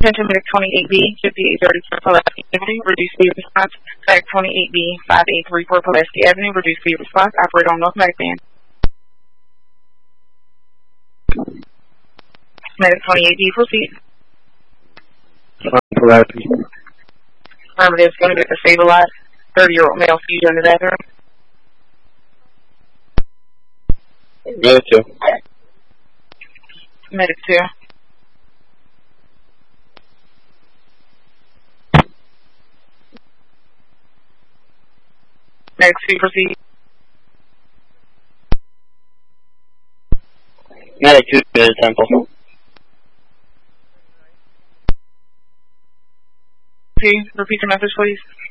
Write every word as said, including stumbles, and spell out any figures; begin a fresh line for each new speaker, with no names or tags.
Attention Medic twenty-eight B, fifty-eight thirty-four Pulaski Avenue, reduced speed response. Medic twenty-eight B, five eight three four Pulaski Avenue, reduced speed response. Operate on North Medic band. Medic twenty-eight B, proceed.
Pulaski.
Affirmative, going to get the stabilized. thirty-year-old male seizure in the bathroom.
Medic two.
Medic two. Medic two, proceed.
Medic two to the Temple.
Two, repeat your message, please.